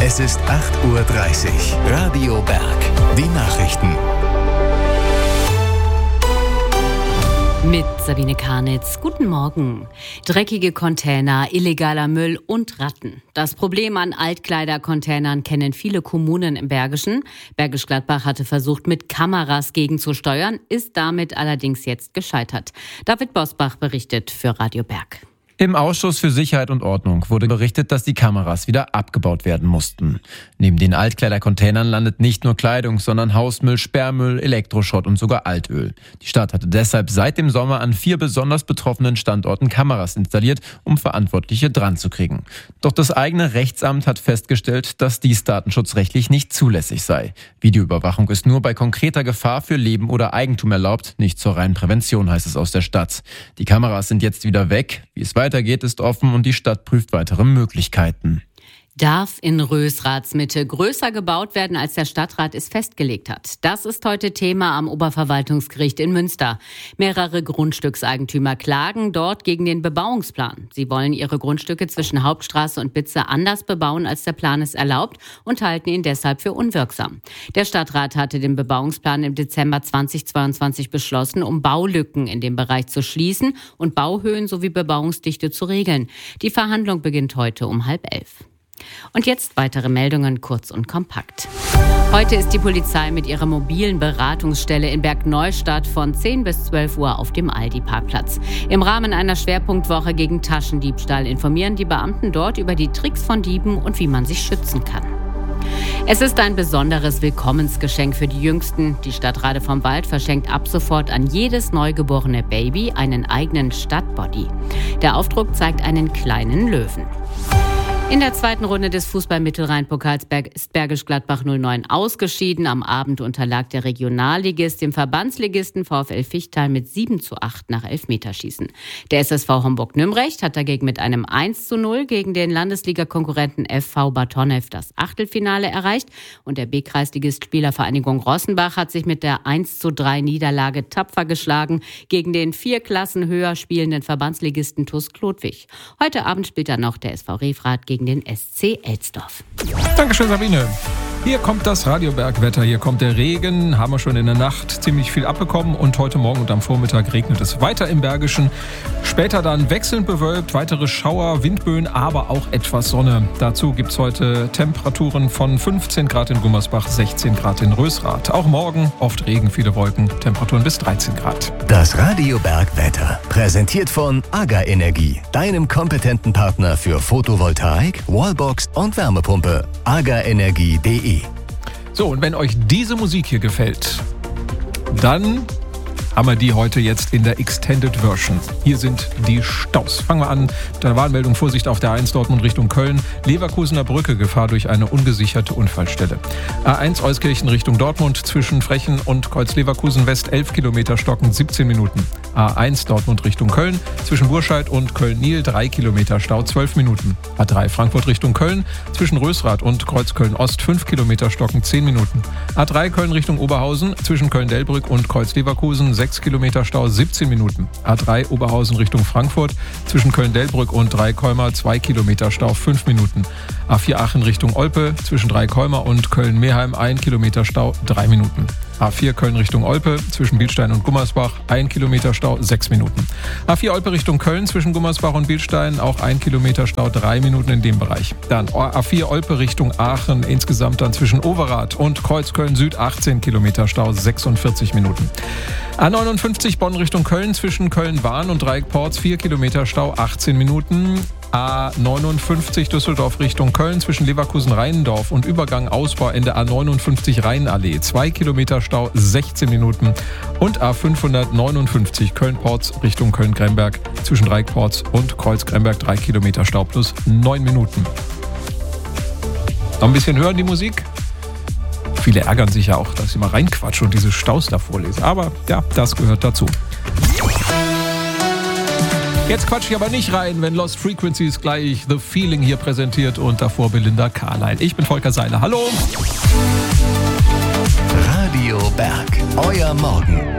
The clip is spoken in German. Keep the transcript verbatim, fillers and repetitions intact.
Es ist acht Uhr dreißig. Radio Berg. Die Nachrichten. Mit Sabine Karnitz. Guten Morgen. Dreckige Container, illegaler Müll und Ratten. Das Problem an Altkleidercontainern kennen viele Kommunen im Bergischen. Bergisch Gladbach hatte versucht, mit Kameras gegenzusteuern, ist damit allerdings jetzt gescheitert. David Bosbach berichtet für Radio Berg. Im Ausschuss für Sicherheit und Ordnung wurde berichtet, dass die Kameras wieder abgebaut werden mussten. Neben den Altkleidercontainern landet nicht nur Kleidung, sondern Hausmüll, Sperrmüll, Elektroschrott und sogar Altöl. Die Stadt hatte deshalb seit dem Sommer an vier besonders betroffenen Standorten Kameras installiert, um Verantwortliche dran zu kriegen. Doch das eigene Rechtsamt hat festgestellt, dass dies datenschutzrechtlich nicht zulässig sei. Videoüberwachung ist nur bei konkreter Gefahr für Leben oder Eigentum erlaubt, nicht zur reinen Prävention, heißt es aus der Stadt. Die Kameras sind jetzt wieder weg. Wie es weitergeht, ist offen und die Stadt prüft weitere Möglichkeiten. Darf in Rösraths Mitte größer gebaut werden, als der Stadtrat es festgelegt hat? Das ist heute Thema am Oberverwaltungsgericht in Münster. Mehrere Grundstückseigentümer klagen dort gegen den Bebauungsplan. Sie wollen ihre Grundstücke zwischen Hauptstraße und Bitze anders bebauen, als der Plan es erlaubt, und halten ihn deshalb für unwirksam. Der Stadtrat hatte den Bebauungsplan im Dezember zweitausendzweiundzwanzig beschlossen, um Baulücken in dem Bereich zu schließen und Bauhöhen sowie Bebauungsdichte zu regeln. Die Verhandlung beginnt heute um halb elf. Und jetzt weitere Meldungen kurz und kompakt. Heute ist die Polizei mit ihrer mobilen Beratungsstelle in Bergneustadt von zehn bis zwölf Uhr auf dem Aldi-Parkplatz. Im Rahmen einer Schwerpunktwoche gegen Taschendiebstahl informieren die Beamten dort über die Tricks von Dieben und wie man sich schützen kann. Es ist ein besonderes Willkommensgeschenk für die Jüngsten. Die Stadt Rade vom Wald verschenkt ab sofort an jedes neugeborene Baby einen eigenen Stadtbody. Der Aufdruck zeigt einen kleinen Löwen. In der zweiten Runde des Fußball-Mittelrhein-Pokals ist Bergisch Gladbach null neun ausgeschieden. Am Abend unterlag der Regionalligist dem Verbandsligisten VfL Fichtal mit sieben zu acht nach Elfmeterschießen. Der S S V Homburg-Nümbrecht hat dagegen mit einem eins zu null gegen den Landesligakonkurrenten F V Batonev das Achtelfinale erreicht. Und der B-Kreisligist Spielervereinigung Rossenbach hat sich mit der eins zu drei Niederlage tapfer geschlagen gegen den vier Klassen höher spielenden Verbandsligisten T U S Chlodwig. Heute Abend spielt dann noch der S V Refrath gegen den S C Elsdorf. Dankeschön, Sabine. Hier kommt das Radioberg-Wetter, hier kommt der Regen, haben wir schon in der Nacht ziemlich viel abbekommen und heute Morgen und am Vormittag regnet es weiter im Bergischen. Später dann wechselnd bewölkt, weitere Schauer, Windböen, aber auch etwas Sonne. Dazu gibt es heute Temperaturen von fünfzehn Grad in Gummersbach, sechzehn Grad in Rösrath. Auch morgen oft Regen, viele Wolken, Temperaturen bis dreizehn Grad. Das Radioberg-Wetter, präsentiert von AGA Energie, deinem kompetenten Partner für Photovoltaik, Wallbox und Wärmepumpe. aga energie punkt de. So, und wenn euch diese Musik hier gefällt, dann haben wir die heute jetzt in der Extended Version. Hier sind die Staus. Fangen wir an mit der Warnmeldung. Vorsicht auf der A eins Dortmund Richtung Köln. Leverkusener Brücke, Gefahr durch eine ungesicherte Unfallstelle. A eins Euskirchen Richtung Dortmund zwischen Frechen und Kreuz Leverkusen West elf Kilometer stockend siebzehn Minuten. A eins Dortmund Richtung Köln zwischen Burscheid und Köln-Niel drei Kilometer Stau zwölf Minuten. A drei Frankfurt Richtung Köln zwischen Rösrath und Kreuz Köln-Ost fünf Kilometer stockend zehn Minuten. A drei Köln Richtung Oberhausen zwischen Köln-Delbrück und Kreuz Leverkusen sechs Kilometer Stau siebzehn Minuten. A drei Oberhausen Richtung Frankfurt zwischen Köln-Delbrück und Dreikolmer zwei Kilometer Stau fünf Minuten. A vier Aachen Richtung Olpe zwischen Dreikolmer und Köln-Meheim ein Kilometer Stau drei Minuten. A vier Köln Richtung Olpe zwischen Bilstein und Gummersbach ein Kilometer Stau sechs Minuten. A vier Olpe Richtung Köln zwischen Gummersbach und Bilstein auch ein Kilometer Stau drei Minuten in dem Bereich. Dann A vier Olpe Richtung Aachen insgesamt dann zwischen Overath und Kreuz Köln Süd achtzehn Kilometer Stau sechsundvierzig Minuten. A neunundfünfzig Bonn Richtung Köln zwischen Köln-Bahn und Dreieckporz vier Kilometer Stau achtzehn Minuten. A neunundfünfzig Düsseldorf Richtung Köln zwischen Leverkusen-Rheinendorf und Übergang Ausbau Ende A neunundfünfzig Rheinallee zwei Kilometer Stau sechzehn Minuten. Und A fünfhundertneunundfünfzig Köln-Porz Richtung Köln-Gremberg zwischen Dreieckporz und Kreuz-Gremberg drei Kilometer Stau plus neun Minuten. Noch ein bisschen hören die Musik? Viele ärgern sich ja auch, dass ich mal reinquatsche und diese Staus da vorlese. Aber ja, das gehört dazu. Jetzt quatsche ich aber nicht rein, wenn Lost Frequencies gleich The Feeling hier präsentiert und davor Belinda Carlisle. Ich bin Volker Seiler. Hallo! Radio Berg, euer Morgen.